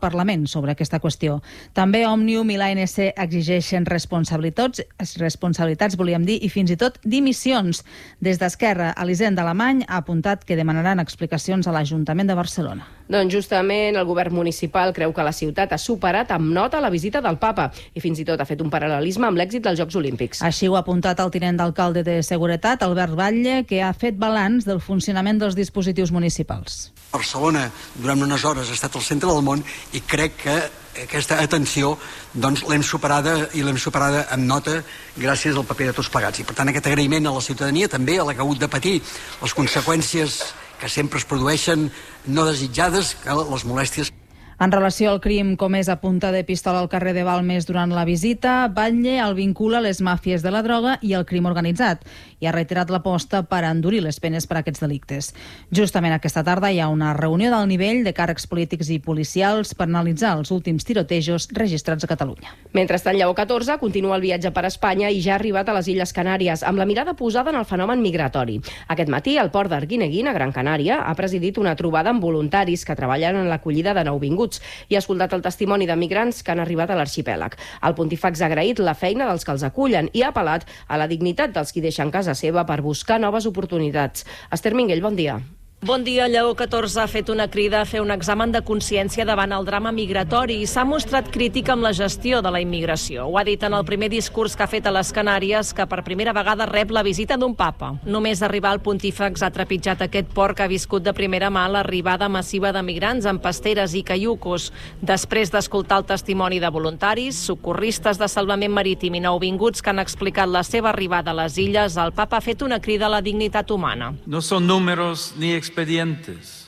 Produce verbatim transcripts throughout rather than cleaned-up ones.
Parlament sobre aquesta qüestió. També Òmnium i l'A N C exigeixen responsabilitats, responsabilitats volíem dir, i fins i tot dimissions. Des d'Esquerra, Elisenda Alemany ha apuntat que demanaran explicacions a l'Ajuntament de Barcelona. Doncs justament el govern municipal creu que la ciutat ha superat amb nota la visita del papa i fins i tot ha fet un paral·lelisme amb l'èxit dels Jocs Olímpics. Així ho ha apuntat el tinent d'alcalde de Seguretat, Albert Batlle, que ha fet balanç del funcionament dels dispositius municipals. Barcelona durant unes hores ha estat al centre del món i crec que aquesta atenció doncs, l'hem superada i l'hem superada amb nota gràcies al paper de tots plegats. I per tant aquest agraïment a la ciutadania, també a la que ha hagut de patir les conseqüències que sempre es produeixen no desitjades, que les molèsties. En relació al crim comès a punta de pistola al carrer de Balmes durant la visita, Batlle el vincula a les màfies de la droga i el crim organitzat i ha reiterat l'aposta per endurir les penes per a aquests delictes. Justament aquesta tarda hi ha una reunió d'alt nivell de càrrecs polítics i policials per analitzar els últims tirotejos registrats a Catalunya. Mentrestant, Lleó catorze continua el viatge per Espanya i ja ha arribat a les Illes Canàries, amb la mirada posada en el fenomen migratori. Aquest matí, al port d'Arguineguín, a Gran Canària, ha presidit una trobada amb voluntaris que treballen en l'acollida de nouvinguts i ha escoltat el testimoni de migrants que han arribat a l'arxipèlag. El pontífex ha agraït la feina dels que els acullen i ha apel·lat a la dignitat dels qui deixen casa seva per buscar noves oportunitats. Esther Minguell, bon dia. Bon dia. Lleó catorze ha fet una crida a fer un examen de consciència davant el drama migratori i s'ha mostrat crític amb la gestió de la immigració. Ho ha dit en el primer discurs que ha fet a les Canàries, que per primera vegada rep la visita d'un papa. Només arribar al pontífex ha trepitjat aquest port que ha viscut de primera mà l'arribada massiva de migrants amb pasteres i caiucos. Després d'escoltar el testimoni de voluntaris, socorristes de salvament marítim i nouvinguts que han explicat la seva arribada a les illes, el papa ha fet una crida a la dignitat humana. No son números ni expedientes.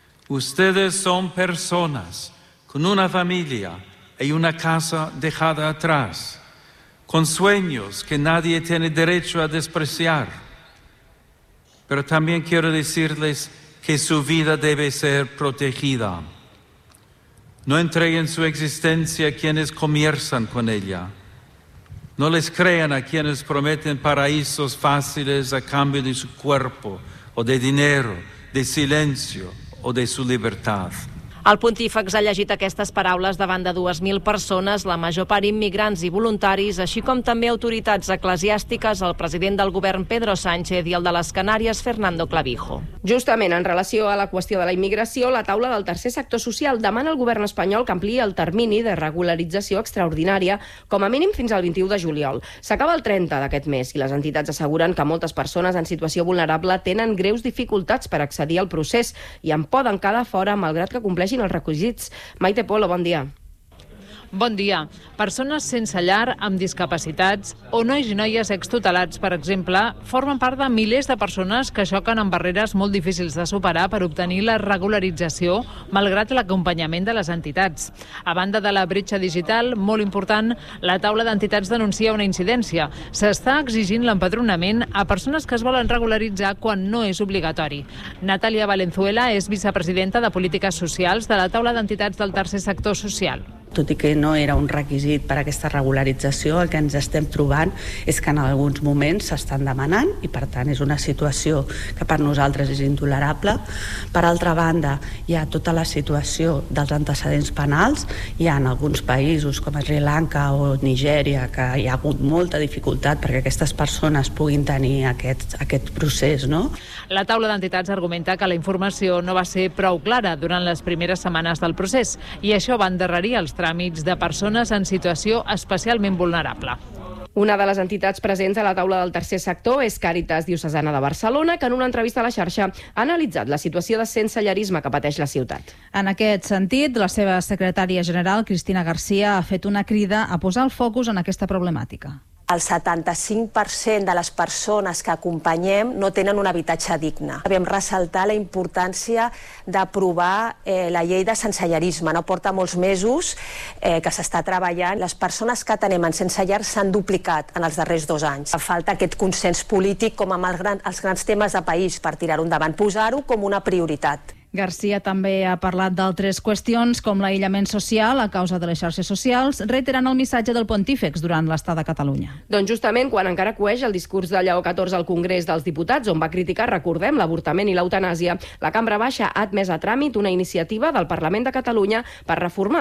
Ustedes son personas con una familia y una casa dejada atrás, con sueños que nadie tiene derecho a despreciar. Pero también quiero decirles que su vida debe ser protegida. No entreguen su existencia a quienes comienzan con ella. No les crean a quienes prometen paraísos fáciles a cambio de su cuerpo o de dinero, de silencio o de su libertad. El pontífex ha llegit aquestes paraules davant de dues mil persones, la major part immigrants i voluntaris, així com també autoritats eclesiàstiques, el president del govern Pedro Sánchez i el de les Canàries Fernando Clavijo. Justament en relació a la qüestió de la immigració, la taula del tercer sector social demana al govern espanyol que ampliï el termini de regularització extraordinària com a mínim fins al vint-i-u de juliol. S'acaba el trenta d'aquest mes i les entitats asseguren que moltes persones en situació vulnerable tenen greus dificultats per accedir al procés i en poden quedar fora malgrat que compleixin els requisits. Maite Polo, bon dia. Bon dia. Persones sense llar, amb discapacitats o nois i noies extutelats, per exemple, formen part de milers de persones que xoquen amb barreres molt difícils de superar per obtenir la regularització, malgrat l'acompanyament de les entitats. A banda de la bretxa digital, molt important, la taula d'entitats denuncia una incidència. S'està exigint l'empadronament a persones que es volen regularitzar quan no és obligatori. Natàlia Valenzuela és vicepresidenta de Polítiques Socials de la taula d'entitats del tercer sector social. Tot i que no era un requisit per a aquesta regularització, el que ens estem trobant és que en alguns moments s'estan demanant i per tant és una situació que per nosaltres és intolerable. Per altra banda, hi ha tota la situació dels antecedents penals. Hi ha en alguns països com Sri Lanka o Nigèria que hi ha hagut molta dificultat perquè aquestes persones puguin tenir aquest, aquest procés, no? La taula d'entitats argumenta que la informació no va ser prou clara durant les primeres setmanes del procés i això va endarrerir els tràmits de persones en situació especialment vulnerable. Una de les entitats presents a la taula del tercer sector és Càritas Diocesana de Barcelona, que en una entrevista a la xarxa ha analitzat la situació de sensellarisme que pateix la ciutat. En aquest sentit, la seva secretària general, Cristina Garcia, ha fet una crida a posar el focus en aquesta problemàtica. El setanta-cinc per cent de les persones que acompanyem no tenen un habitatge digne. Vam ressaltar la importància d'aprovar eh, la llei de sensellarisme. No porta molts mesos eh, que s'està treballant. Les persones que tenem en sense llar s'han duplicat en els darrers dos anys. Falta aquest consens polític com amb els grans, els grans temes de país per tirar-ho endavant, posar-ho com una prioritat. Garcia també ha parlat d'altres qüestions com l'aïllament social a causa de les xarxes socials, reiterant el missatge del pontífex durant l'estada a Catalunya. Doncs justament quan encara coeix el discurs de Lleó catorze al Congrés dels Diputats, on va criticar, recordem, l'avortament i l'eutanàsia, la Cambra Baixa ha admès a tràmit una iniciativa del Parlament de Catalunya per reformar